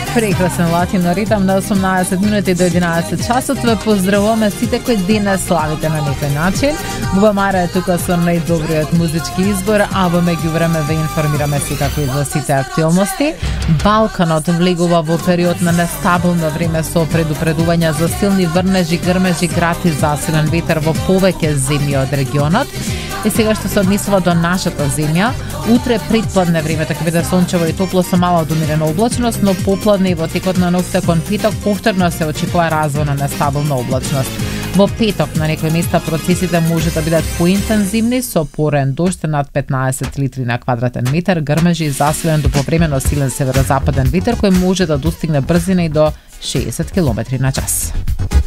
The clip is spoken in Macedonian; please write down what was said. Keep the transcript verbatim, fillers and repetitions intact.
Прекрасен латино ритам на осумнаесет минути до единаесет часот. Ве поздравуваме сите кои денес славите на некој начин. Буба Мара е тука со најдобриот музички избор, а во меѓувреме ве информираме секако и за сите актуелности. Балканот влегува во период на нестабилно време со предупредувања за силни врнежи, грмежи, град и засилен ветер во повеќе земји од регионот. И сега што се однесува до нашата земја, утре предпладне времето ќе биде сончево и топло со мала до умерена облачност, но попладне и во текот на ноќта кон петок повторно се очекува развој на нестабилна облачност. Во петок на некои места процесите може да бидат поинтензивни со порен дожд над петнаесет литри на квадратен метар, грмежи и засилен до повремено силен северозападен ветер кој може да достигне брзина и до шеесет километри на час.